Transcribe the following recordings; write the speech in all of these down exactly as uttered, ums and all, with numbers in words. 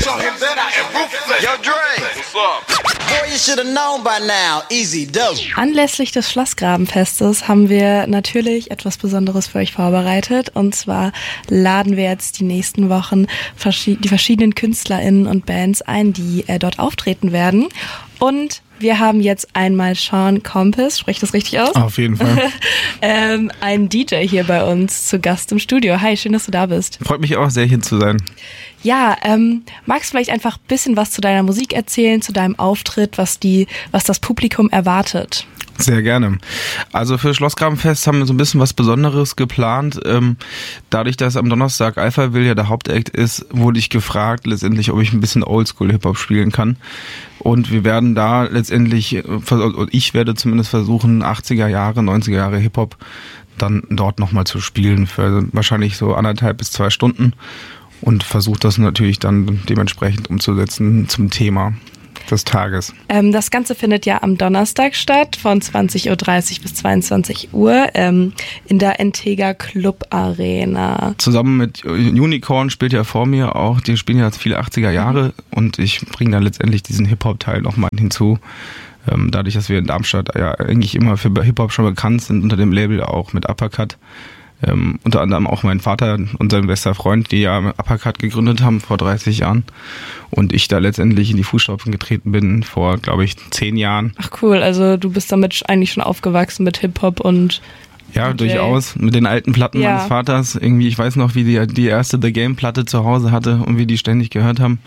Anlässlich des Schlossgrabenfestes haben wir natürlich etwas Besonderes für euch vorbereitet. Und zwar laden wir jetzt die nächsten Wochen die verschiedenen KünstlerInnen und Bands ein, die äh, dort auftreten werden. Und wir haben jetzt einmal Sean Compass, spreche ich das richtig aus? Auf jeden Fall. ähm, ein D J hier bei uns zu Gast im Studio. Hi, schön, dass du da bist. Freut mich auch sehr, hier zu sein. Ja, ähm, magst du vielleicht einfach ein bisschen was zu deiner Musik erzählen, zu deinem Auftritt, was die, was das Publikum erwartet? Sehr gerne. Also für Schlossgrabenfest haben wir so ein bisschen was Besonderes geplant. Ähm, dadurch, dass am Donnerstag Alphaville ja der Hauptakt ist, wurde ich gefragt letztendlich, ob ich ein bisschen Oldschool-Hip-Hop spielen kann. Und wir werden da letztendlich, ich werde zumindest versuchen, achtziger Jahre, neunziger Jahre Hip-Hop dann dort nochmal zu spielen für wahrscheinlich so anderthalb bis zwei Stunden und versuche das natürlich dann dementsprechend umzusetzen zum Thema des Tages. Ähm, das Ganze findet ja am Donnerstag statt, von zwanzig Uhr dreißig bis zweiundzwanzig Uhr ähm, in der Entega Club Arena. Zusammen mit Unicorn spielt ja vor mir auch, die spielen ja jetzt viele achtziger Jahre und ich bringe dann letztendlich diesen Hip-Hop-Teil nochmal hinzu. Ähm, dadurch, dass wir in Darmstadt ja eigentlich immer für Hip-Hop schon bekannt sind, unter dem Label auch mit Uppercut. Ähm, unter anderem auch mein Vater und sein bester Freund, die ja Uppercut gegründet haben vor dreißig Jahren und ich da letztendlich in die Fußstapfen getreten bin vor, glaube ich, zehn Jahren. Ach cool, also du bist damit eigentlich schon aufgewachsen mit Hip-Hop und ja, D J. Durchaus. Mit den alten Platten ja. meines Vaters. Irgendwie, ich weiß noch, wie die die erste The Game-Platte zu Hause hatte und wie die ständig gehört haben.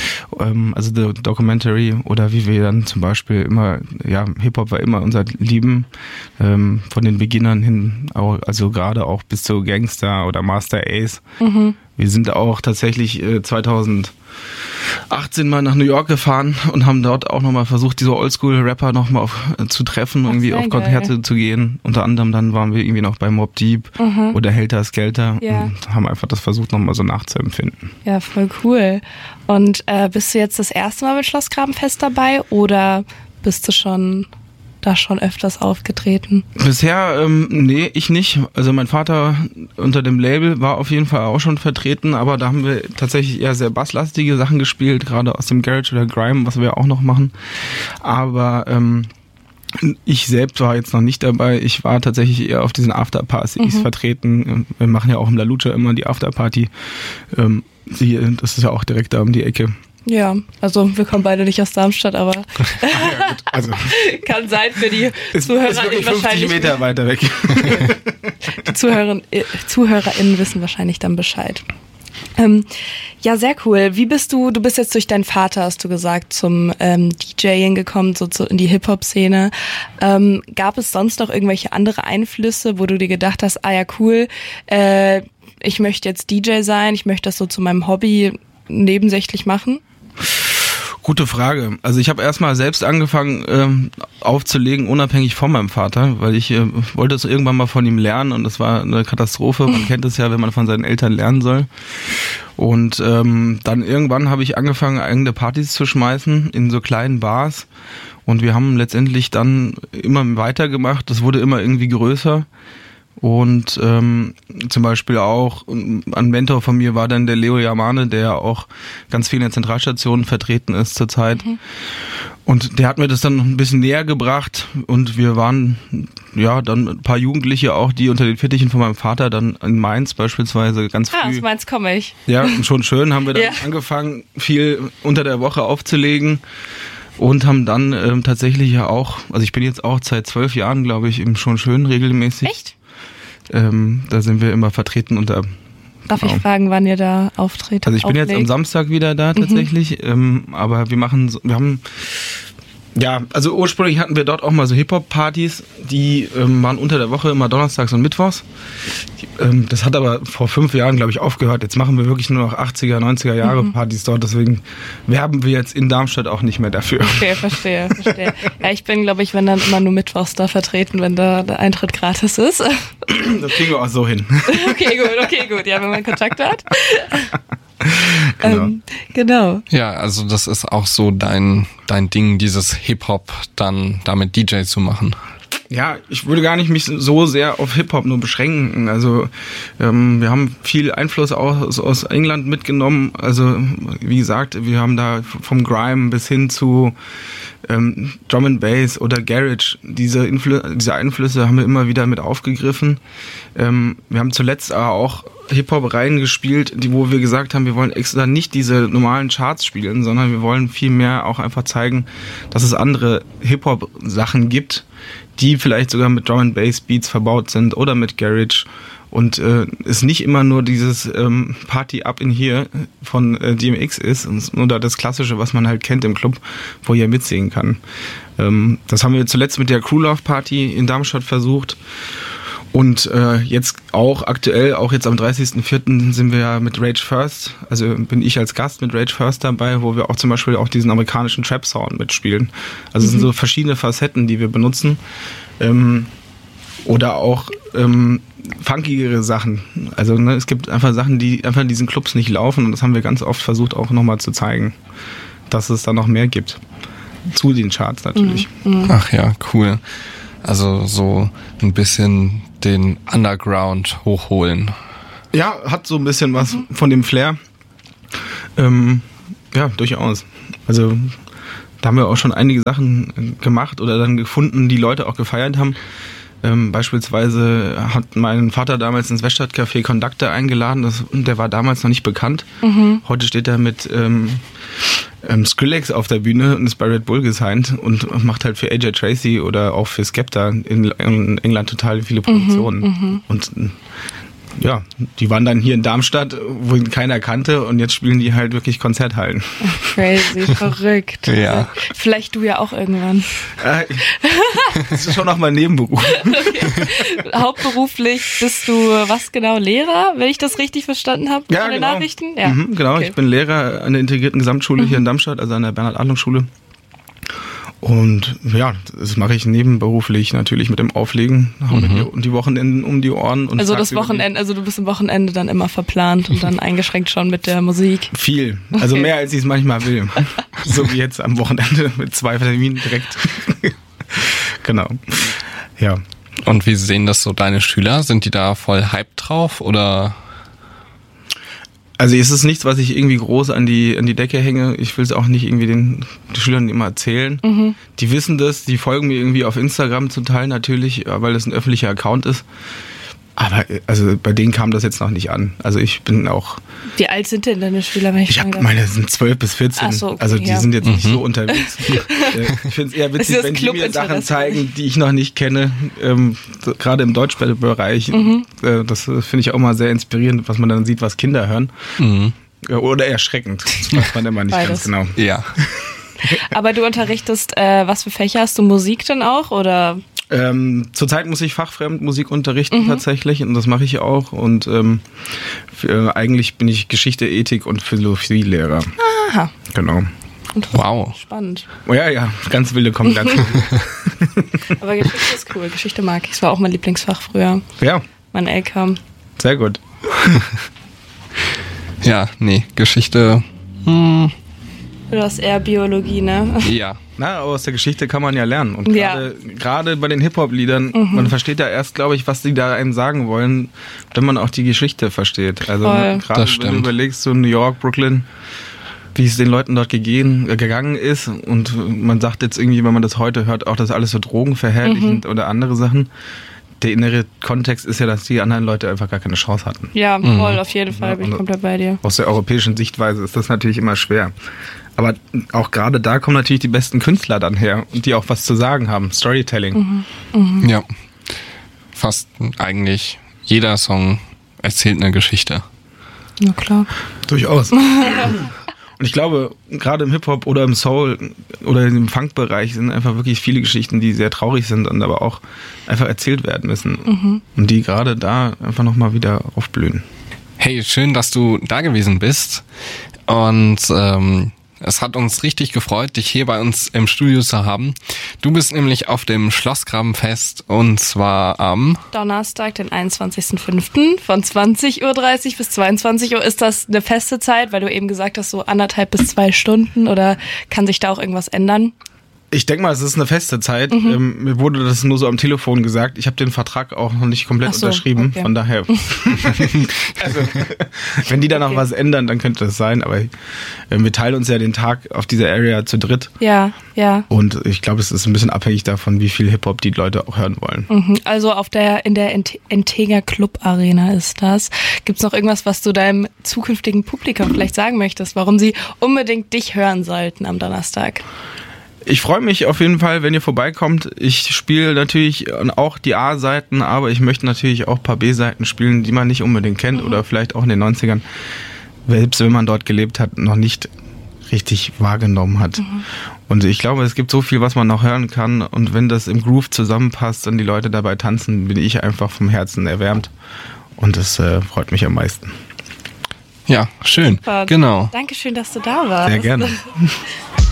Ähm, also The Documentary oder wie wir dann zum Beispiel immer, ja, Hip-Hop war immer unser Lieben. Ähm, von den Beginnern hin, auch, also gerade auch bis zu Gangster oder Master Ace. Mhm. Wir sind auch tatsächlich äh, zweitausendachtzehn mal nach New York gefahren und haben dort auch nochmal versucht, diese Oldschool-Rapper nochmal auf, äh, zu treffen, Ach, irgendwie auf Konzerte geil. zu gehen. Unter anderem dann waren wir irgendwie noch bei Mobb Deep mhm. oder Helter Skelter ja. und haben einfach das versucht, nochmal so nachzuempfinden. Ja, voll cool. Und äh, bist du jetzt das erste Mal mit Schlossgrabenfest dabei oder bist du schon da schon öfters aufgetreten? Bisher, ähm, nee, ich nicht. Also mein Vater unter dem Label war auf jeden Fall auch schon vertreten, aber da haben wir tatsächlich eher sehr basslastige Sachen gespielt, gerade aus dem Garage oder Grime, was wir auch noch machen. Aber ähm, ich selbst war jetzt noch nicht dabei. Ich war tatsächlich eher auf diesen Afterpartys mhm. vertreten. Wir machen ja auch im La Lucha immer die Afterparty. Ähm, die, das ist ja auch direkt da um die Ecke. Ja, also wir kommen beide nicht aus Darmstadt, aber ja, gut, also kann sein für die ist, ZuhörerInnen ist wahrscheinlich fünfzig Meter weiter weg. Die Zuhörer, ZuhörerInnen wissen wahrscheinlich dann Bescheid. Ähm, ja, sehr cool. Wie bist du, du bist jetzt durch deinen Vater, hast du gesagt, zum ähm, DJing gekommen, so zu, in die Hip-Hop-Szene. Ähm, gab es sonst noch irgendwelche andere Einflüsse, wo du dir gedacht hast, ah ja, cool, äh, ich möchte jetzt D J sein, ich möchte das so zu meinem Hobby nebensächlich machen? Gute Frage. Also ich habe erstmal selbst angefangen ähm, aufzulegen, unabhängig von meinem Vater, weil ich äh, wollte es irgendwann mal von ihm lernen und das war eine Katastrophe. Man kennt es ja, wenn man von seinen Eltern lernen soll. Und ähm, dann irgendwann habe ich angefangen, eigene Partys zu schmeißen in so kleinen Bars und wir haben letztendlich dann immer weitergemacht. Das wurde immer irgendwie größer. Und ähm, zum Beispiel auch ein Mentor von mir war dann der Leo Yamane, der auch ganz viel in der Zentralstation vertreten ist zurzeit. Mhm. Und der hat mir das dann noch ein bisschen näher gebracht und wir waren ja dann ein paar Jugendliche auch, die unter den Fittichen von meinem Vater dann in Mainz beispielsweise ganz früh. Ah, aus Mainz komme ich. Ja, schon schön, haben wir dann ja. angefangen, viel unter der Woche aufzulegen. Und haben dann ähm, tatsächlich ja auch, also ich bin jetzt auch seit zwölf Jahren, glaube ich, im Schon Schön regelmäßig. Echt? Ähm, da sind wir immer vertreten unter. Darf genau. ich fragen, wann ihr da auftretet? Also ich bin auflegt? jetzt am Samstag wieder da tatsächlich, mhm. ähm, aber wir machen, wir haben, ja, also ursprünglich hatten wir dort auch mal so Hip-Hop-Partys, die ähm, waren unter der Woche immer donnerstags und mittwochs. Ähm, das hat aber vor fünf Jahren, glaube ich, aufgehört. Jetzt machen wir wirklich nur noch achtziger, neunziger Jahre mhm. Partys dort, deswegen werben wir jetzt in Darmstadt auch nicht mehr dafür. Okay, verstehe, verstehe. Ja, ich bin, glaube ich, wenn dann immer nur mittwochs da vertreten, wenn da der Eintritt gratis ist. Das kriegen wir auch so hin. Okay, gut, okay, gut. Ja, wenn man Kontakt hat. Genau. Ähm, genau. Ja, also das ist auch so dein, dein Ding, dieses Hip-Hop dann damit D J zu machen. Ja, ich würde gar nicht mich so sehr auf Hip-Hop nur beschränken. Also ähm, wir haben viel Einfluss auch aus, aus England mitgenommen. Also wie gesagt, wir haben da vom Grime bis hin zu ähm, Drum and Bass oder Garage. Diese, Influ- diese Einflüsse haben wir immer wieder mit aufgegriffen. Ähm, wir haben zuletzt aber auch Hip-Hop reingespielt, die, wo wir gesagt haben, wir wollen extra nicht diese normalen Charts spielen, sondern wir wollen viel mehr auch einfach zeigen, dass es andere Hip-Hop-Sachen gibt, die vielleicht sogar mit Drum and Bass Beats verbaut sind oder mit Garage und äh, es nicht immer nur dieses ähm, Party Up in Here von äh, D M X ist oder das Klassische, was man halt kennt im Club, wo ihr mitsingen kann. Ähm, das haben wir zuletzt mit der Crew Love Party in Darmstadt versucht. Und äh, jetzt auch aktuell, auch jetzt am dreißigsten vierten sind wir ja mit Rage First, also bin ich als Gast mit Rage First dabei, wo wir auch zum Beispiel auch diesen amerikanischen Trap-Sound mitspielen. Also es mhm. sind so verschiedene Facetten, die wir benutzen. Ähm, oder auch ähm, funkigere Sachen. Also ne, es gibt einfach Sachen, die einfach in diesen Clubs nicht laufen und das haben wir ganz oft versucht auch nochmal zu zeigen, dass es da noch mehr gibt. Zu den Charts natürlich. Mhm. Ach ja, cool. Also so ein bisschen den Underground hochholen. Ja, hat so ein bisschen was mhm. von dem Flair. Ähm, ja, durchaus. Also da haben wir auch schon einige Sachen gemacht oder dann gefunden, die Leute auch gefeiert haben. Ähm, beispielsweise hat mein Vater damals ins Weststadtcafé Conductor eingeladen. Das, der war damals noch nicht bekannt. Mhm. Heute steht er mit ähm, ähm, Skrillex auf der Bühne und ist bei Red Bull gesigned und macht halt für A J Tracy oder auch für Skepta in, in England total viele Produktionen. Mhm, und ja, die waren dann hier in Darmstadt, wo ihn keiner kannte und jetzt spielen die halt wirklich Konzerthallen. Crazy, verrückt. Ja. Vielleicht du ja auch irgendwann. Das ist schon noch mal ein Nebenberuf. Okay. Hauptberuflich bist du was genau, Lehrer, wenn ich das richtig verstanden habe ja, von den genau. Nachrichten? Ja, mhm, genau. Okay. Ich bin Lehrer an der integrierten Gesamtschule mhm. hier in Darmstadt, also an der Bernhard-Adlung-Schule. Und ja, das mache ich nebenberuflich natürlich mit dem Auflegen mhm. mit die, die Wochenenden um die Ohren. Und also das Wochenende, also du bist am Wochenende dann immer verplant und dann eingeschränkt schon mit der Musik. Viel, also okay. mehr als ich es manchmal will. So wie jetzt am Wochenende mit zwei Terminen direkt. Genau, ja. Und wie sehen das so deine Schüler? Sind die da voll hyped drauf oder... Also es ist nichts, was ich irgendwie groß an die an die Decke hänge. Ich will es auch nicht irgendwie den, den Schülern immer erzählen. Mhm. Die wissen das, die folgen mir irgendwie auf Instagram zum Teil natürlich, weil das ein öffentlicher Account ist. Aber also bei denen kam das jetzt noch nicht an. Also ich bin auch... Wie alt sind denn deine Schüler? Wenn ich ich habe meine sind zwölf bis vierzehn. Ach so, okay, also die ja. sind jetzt mhm. nicht so unterwegs. Ich finde es eher witzig, wenn die mir Sachen zeigen, die ich noch nicht kenne. Ähm, so, gerade im Deutschbereich. Mhm. Äh, das finde ich auch mal sehr inspirierend, was man dann sieht, was Kinder hören. Mhm. Oder erschreckend. Das weiß man immer nicht Beides. Ganz genau. Ja. Aber du unterrichtest, äh, was für Fächer hast du? Musik dann auch oder... Ähm, zurzeit muss ich fachfremd Musik unterrichten mhm. tatsächlich und das mache ich auch und ähm, für, eigentlich bin ich Geschichte, Ethik und Philosophielehrer. Aha. Genau. Wow. Spannend. Oh ja, ja, ganz wilde Kombination. Aber Geschichte ist cool, Geschichte mag ich. Das war auch mein Lieblingsfach früher. Ja. Mein L K. Sehr gut. Ja, nee, Geschichte... Hm. Du hast eher Biologie, ne? Ja. Na, aber aus der Geschichte kann man ja lernen. Und gerade ja. gerade bei den Hip-Hop-Liedern, mhm. man versteht ja erst, glaube ich, was die da einem sagen wollen, wenn man auch die Geschichte versteht. Also ne, gerade wenn du überlegst, so New York, Brooklyn, wie es den Leuten dort gegeben, äh, gegangen ist und man sagt jetzt irgendwie, wenn man das heute hört, auch das alles so drogenverherrlichend mhm. oder andere Sachen. Der innere Kontext ist ja, dass die anderen Leute einfach gar keine Chance hatten. Ja, voll, mhm. auf jeden Fall, ja, bin ich komplett bei dir. Aus der europäischen Sichtweise ist das natürlich immer schwer. Aber auch gerade da kommen natürlich die besten Künstler dann her und die auch was zu sagen haben. Storytelling. Mhm. Mhm. Ja. Fast eigentlich jeder Song erzählt eine Geschichte. Na klar. Durchaus. Und ich glaube, gerade im Hip-Hop oder im Soul oder im Funk-Bereich sind einfach wirklich viele Geschichten, die sehr traurig sind und aber auch einfach erzählt werden müssen. Mhm. Und die gerade da einfach nochmal wieder aufblühen. Hey, schön, dass du da gewesen bist. Und ähm, es hat uns richtig gefreut, dich hier bei uns im Studio zu haben. Du bist nämlich auf dem Schlossgrabenfest und zwar am Donnerstag, den einundzwanzigsten fünften von zwanzig Uhr dreißig bis zweiundzwanzig Uhr. Ist das eine feste Zeit, weil du eben gesagt hast, so anderthalb bis zwei Stunden oder kann sich da auch irgendwas ändern? Ich denke mal, es ist eine feste Zeit. Mhm. Ähm, mir wurde das nur so am Telefon gesagt. Ich habe den Vertrag auch noch nicht komplett so, unterschrieben. Okay. Von daher, also, wenn die da noch okay. was ändern, dann könnte das sein. Aber äh, wir teilen uns ja den Tag auf dieser Area zu dritt. Ja, ja. Und ich glaube, es ist ein bisschen abhängig davon, wie viel Hip-Hop die Leute auch hören wollen. Mhm. Also auf der in der Entega Club Arena ist das. Gibt es noch irgendwas, was du deinem zukünftigen Publikum vielleicht sagen möchtest, warum sie unbedingt dich hören sollten am Donnerstag? Ich freue mich auf jeden Fall, wenn ihr vorbeikommt. Ich spiele natürlich auch die A-Seiten, aber ich möchte natürlich auch ein paar B-Seiten spielen, die man nicht unbedingt kennt mhm. oder vielleicht auch in den neunzigern, selbst wenn man dort gelebt hat, noch nicht richtig wahrgenommen hat. Mhm. Und ich glaube, es gibt so viel, was man noch hören kann, und wenn das im Groove zusammenpasst und die Leute dabei tanzen, bin ich einfach vom Herzen erwärmt, und das äh, freut mich am meisten. Ja, schön. Super. Genau. Dankeschön, dass du da warst. Sehr gerne.